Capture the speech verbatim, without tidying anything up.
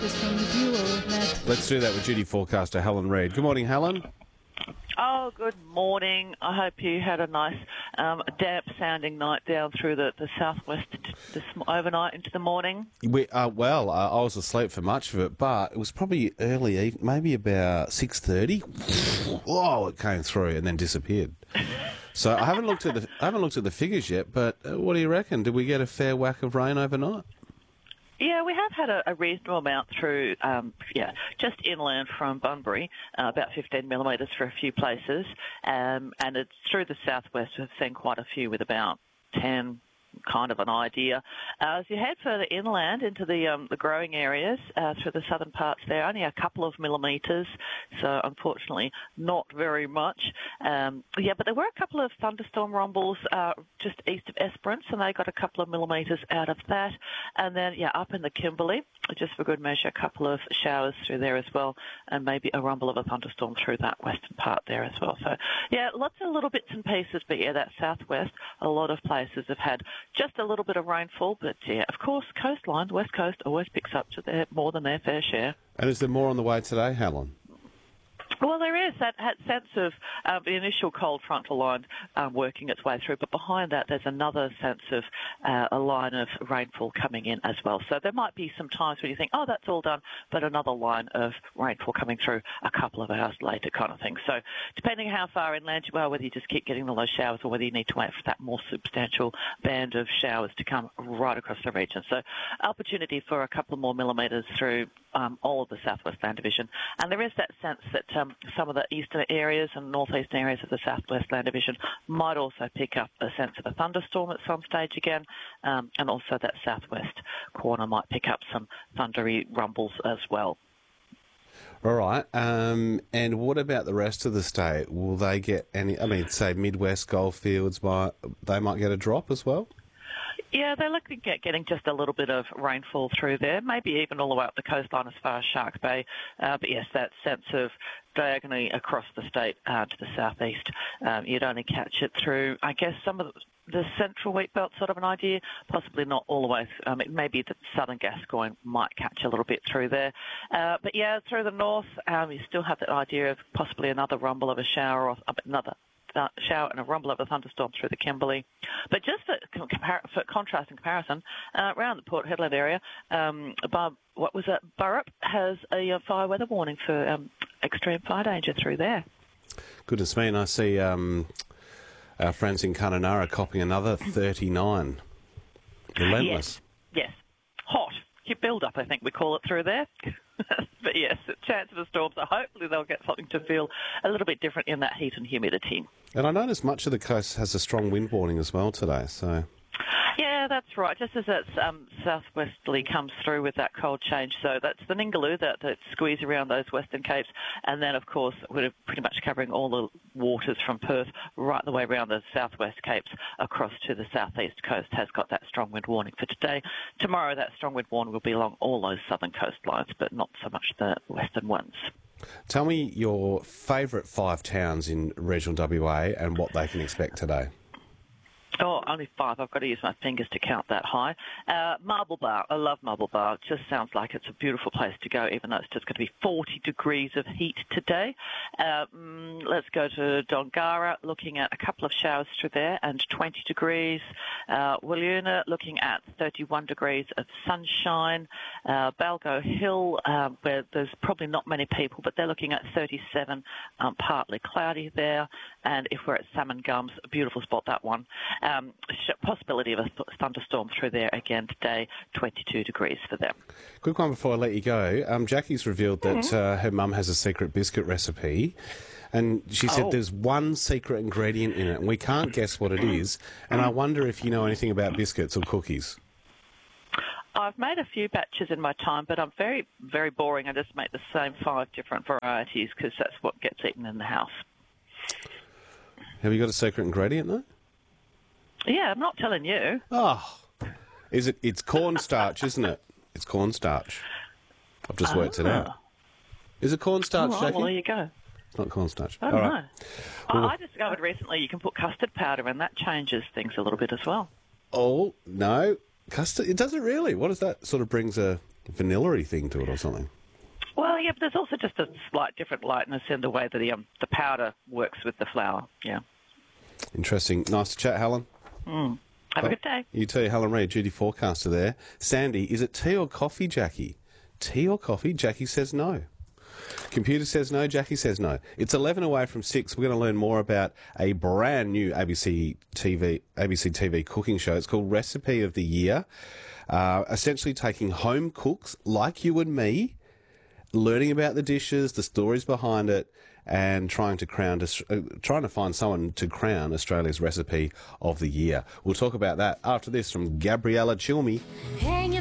latest from the Bureau of Met. Let's do that with duty forecaster Helen Reid. Good morning, Helen. Oh, good morning. I hope you had a nice um, damp-sounding night down through the, the southwest this overnight into the morning. We uh, Well, uh, I was asleep for much of it, but it was probably early evening, maybe about six thirty. Whoa, it came through and then disappeared. So I haven't looked at the I haven't looked at the figures yet, but uh, what do you reckon? Did we get a fair whack of rain overnight? Yeah, we have had a, a reasonable amount through, um, yeah, just inland from Bunbury, uh, about fifteen millimetres for a few places, um, and it's through the southwest we've seen quite a few with about ten, kind of an idea. Uh, as you head further inland into the um, the growing areas uh, through the southern parts there, only a couple of millimetres, so unfortunately not very much. Um, yeah, but there were a couple of thunderstorm rumbles uh, just east of Esperance, and they got a couple of millimetres out of that. And then, yeah, up in the Kimberley, just for good measure, a couple of showers through there as well, and maybe a rumble of a thunderstorm through that western part there as well. So, yeah, lots of little bits and pieces, but yeah, that southwest, a lot of places have had just a little bit of rainfall, but yeah, of course, coastline, west coast always picks up to their, more than their fair share. And is there more on the way today, Helen? Well, there is that, that sense of um, the initial cold frontal line um, working its way through, but behind that there's another sense of uh, a line of rainfall coming in as well. So there might be some times when you think, oh, that's all done, but another line of rainfall coming through a couple of hours later kind of thing. So depending how far inland you are, whether you just keep getting the low showers or whether you need to wait for that more substantial band of showers to come right across the region. So opportunity for a couple more millimetres through um, all of the southwest land division. And there is that sense that um, some of the eastern areas and northeastern areas of the southwest land division might also pick up a sense of a thunderstorm at some stage again, um, and also that southwest corner might pick up some thundery rumbles as well. All right. Um, and what about the rest of the state? Will they get any? I mean, say Midwest Goldfields, might they might get a drop as well? Yeah, they're looking at getting just a little bit of rainfall through there, maybe even all the way up the coastline as far as Shark Bay. Uh, but yes, that sense of diagonally across the state uh, to the southeast, um, you'd only catch it through, I guess, some of the, the central wheat belt sort of an idea, possibly not all the way. Um, it maybe the southern Gascoyne might catch a little bit through there. Uh, but yeah, through the north, um, you still have that idea of possibly another rumble of a shower or uh, another Uh, shower and a rumble of a thunderstorm through the Kimberley. But just for, compar- for contrast and comparison, uh, around the Port Hedland area, um, above, what was it, Burrup has a uh, fire weather warning for um, extreme fire danger through there. Goodness me, and I see um, our friends in Kununurra copying another thirty-nine. Relentless. Yes, yes. Hot. Your build-up, I think we call it through there. But yes, the chance of a storm, so hopefully they'll get something to feel a little bit different in that heat and humidity. And I notice much of the coast has a strong wind warning as well today, so... Yeah, that's right. Just as that um, southwesterly comes through with that cold change. So that's the Ningaloo that, that squeeze around those western capes. And then, of course, we're pretty much covering all the waters from Perth right the way around the southwest capes across to the southeast coast has got that strong wind warning for today. Tomorrow, that strong wind warning will be along all those southern coastlines, but not so much the western ones. Tell me your favourite five towns in regional W A and what they can expect today. Oh, only five. I've got to use my fingers to count that high. Uh, Marble Bar. I love Marble Bar. It just sounds like it's a beautiful place to go, even though it's just going to be forty degrees of heat today. Uh, mm, let's go to Dongara, looking at a couple of showers through there, and twenty degrees. Uh, Wiluna, looking at thirty-one degrees of sunshine. Uh, Balgo Hill, uh, where there's probably not many people, but they're looking at thirty-seven, um, partly cloudy there. And if we're at Salmon Gums, a beautiful spot, that one. Um, possibility of a thunderstorm through there again today, twenty-two degrees for them. Quick one before I let you go. Um, Jackie's revealed that mm-hmm. uh, her mum has a secret biscuit recipe, and she said oh. there's one secret ingredient in it, and we can't guess what it is. And I wonder if you know anything about biscuits or cookies. I've made a few batches in my time, but I'm very, very boring. I just make the same five different varieties because that's what gets eaten in the house. Have you got a secret ingredient, though? Yeah, I'm not telling you. Oh, is it? It's cornstarch, isn't it? It's cornstarch. I've just worked it out. Is it cornstarch, All right, Jackie? well, there you go. It's not cornstarch. I don't All know. right. I, Well, I discovered recently you can put custard powder in. That changes things a little bit as well. oh, no. Custard? It doesn't really. What does that sort of brings a vanilla-y thing to it or something. Well, yeah, but there's also just a slight different lightness in the way that the, um, the powder works with the flour, yeah. Interesting. Nice to chat, Helen. Mm. Have oh, a good day. You too. Helen Reid, duty forecaster there. Sandy, is it tea or coffee, Jackie? Tea or coffee? Jackie says no. Computer says no, Jackie says no. It's eleven away from six. We're going to learn more about a brand new A B C T V A B C T V cooking show. It's called Recipe of the Year. Uh, essentially taking home cooks like you and me, learning about the dishes, the stories behind it, and trying to crown, uh, trying to find someone to crown Australia's Recipe of the Year. We'll talk about that after this from Gabriella Chilmi.